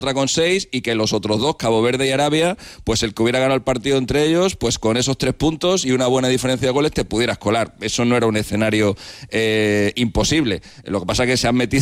con 6 y que los otros dos, Cabo Verde y Arabia, pues el que hubiera ganado el partido entre ellos, pues con esos 3 puntos y una buena diferencia de goles te pudieras colar. Eso no era un escenario imposible. Lo que pasa es que se han metido